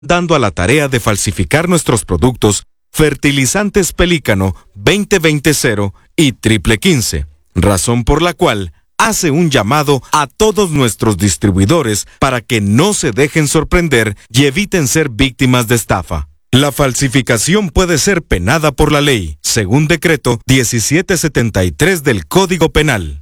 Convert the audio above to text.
dando a la tarea de falsificar nuestros productos Fertilizantes Pelícano 2020 y Triple 15, razón por la cual hace un llamado a todos nuestros distribuidores para que no se dejen sorprender y eviten ser víctimas de estafa. La falsificación puede ser penada por la ley, según decreto 1773 del Código Penal.